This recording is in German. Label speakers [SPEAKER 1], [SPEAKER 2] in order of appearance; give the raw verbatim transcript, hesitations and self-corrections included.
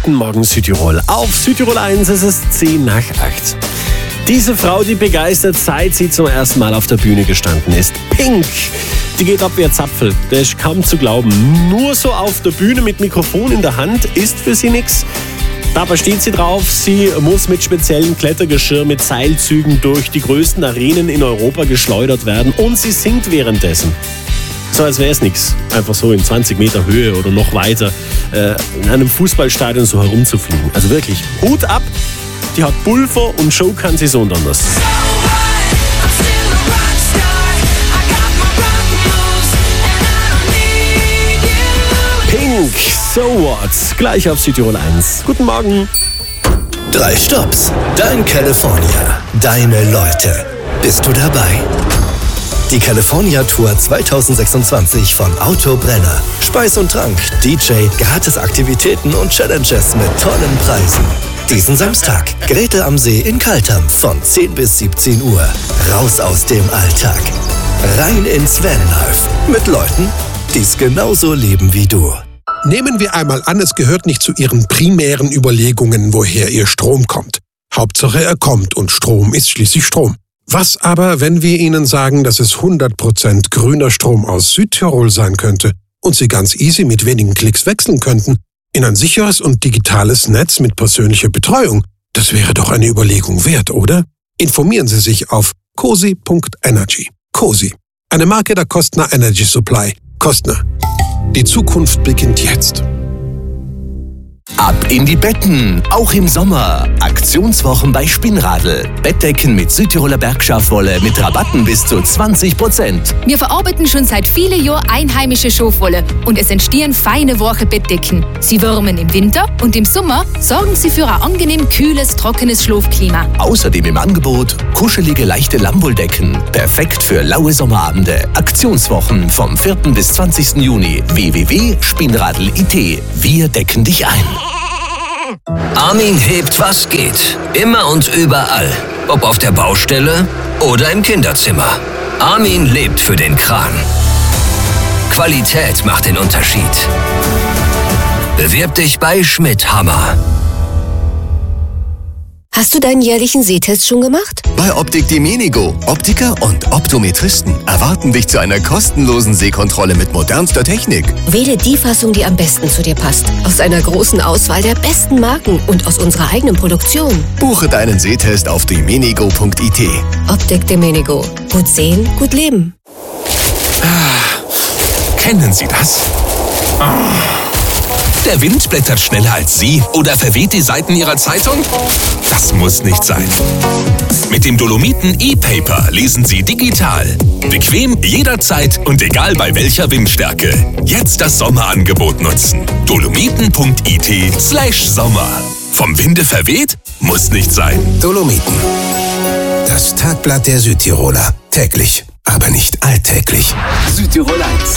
[SPEAKER 1] Guten Morgen Südtirol. Auf Südtirol eins ist es zehn nach acht. Diese Frau, die begeistert, seit sie zum ersten Mal auf der Bühne gestanden ist. Pink. Die geht ab wie ein Zapfel. Das ist kaum zu glauben. Nur so auf der Bühne mit Mikrofon in der Hand ist für sie nichts. Dabei steht sie drauf, sie muss mit speziellen Klettergeschirr mit Seilzügen durch die größten Arenen in Europa geschleudert werden und sie singt währenddessen. So als wäre es nichts, einfach so in zwanzig Meter Höhe oder noch weiter äh, in einem Fußballstadion so herumzufliegen. Also wirklich, Hut ab, die hat Pulver und Show kann sie so und anders. Pink, So What, gleich auf Südtirol eins. Guten Morgen.
[SPEAKER 2] Drei Stops, dein California, deine Leute. Bist du dabei? Die California Tour zwanzig sechsundzwanzig von Autobrenner. Speis und Trank, D J, Gratisaktivitäten und Challenges mit tollen Preisen. Diesen Samstag, Grete am See in Kaltern von zehn bis siebzehn Uhr. Raus aus dem Alltag. Rein ins Vanlife. Mit Leuten, die es genauso leben wie du.
[SPEAKER 3] Nehmen wir einmal an, es gehört nicht zu Ihren primären Überlegungen, woher Ihr Strom kommt. Hauptsache er kommt und Strom ist schließlich Strom. Was aber, wenn wir Ihnen sagen, dass es hundert Prozent grüner Strom aus Südtirol sein könnte und Sie ganz easy mit wenigen Klicks wechseln könnten in ein sicheres und digitales Netz mit persönlicher Betreuung? Das wäre doch eine Überlegung wert, oder? Informieren Sie sich auf cosi punkt energy. Cosi, eine Marke der Costner Energy Supply. Costner. Die Zukunft beginnt jetzt.
[SPEAKER 2] Ab in die Betten, auch im Sommer. Aktionswochen bei Spinnradl. Bettdecken mit Südtiroler Bergschafwolle mit Rabatten bis zu zwanzig Prozent.
[SPEAKER 4] Wir verarbeiten schon seit vielen Jahren einheimische Schafwolle und es entstehen feine, weiche Bettdecken. Sie wärmen im Winter und im Sommer sorgen sie für ein angenehm kühles, trockenes Schlafklima.
[SPEAKER 2] Außerdem im Angebot kuschelige, leichte Lammwolldecken. Perfekt für laue Sommerabende. Aktionswochen vom vierten bis zwanzigsten Juni. w w w punkt spinnradl punkt i t. Wir decken dich ein.
[SPEAKER 5] Armin hebt, was geht. Immer und überall. Ob auf der Baustelle oder im Kinderzimmer. Armin lebt für den Kran. Qualität macht den Unterschied. Bewirb dich bei Schmidt Hammer.
[SPEAKER 6] Hast du deinen jährlichen Sehtest schon gemacht?
[SPEAKER 7] Bei Optik Domenico. Optiker und Optometristen erwarten dich zu einer kostenlosen Sehkontrolle mit modernster Technik.
[SPEAKER 6] Wähle die Fassung, die am besten zu dir passt. Aus einer großen Auswahl der besten Marken und aus unserer eigenen Produktion.
[SPEAKER 7] Buche deinen Sehtest auf domenico punkt i t.
[SPEAKER 6] Optik Domenico. Gut sehen, gut leben.
[SPEAKER 8] Kennen Sie das? Oh. Der Wind blättert schneller als Sie oder verweht die Seiten Ihrer Zeitung? Das muss nicht sein. Mit dem Dolomiten E-Paper lesen Sie digital. Bequem, jederzeit und egal bei welcher Windstärke. Jetzt das Sommerangebot nutzen. dolomiten punkt i t slash Sommer. Vom Winde verweht? Muss nicht sein.
[SPEAKER 9] Dolomiten. Das Tagblatt der Südtiroler. Täglich, aber nicht alltäglich.
[SPEAKER 2] Südtirol eins.